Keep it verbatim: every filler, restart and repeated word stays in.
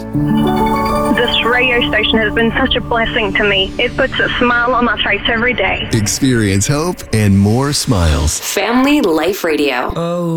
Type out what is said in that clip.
This radio station has been such a blessing to me. It puts a smile on my face every day. Experience hope and more smiles. Family Life Radio. Oh.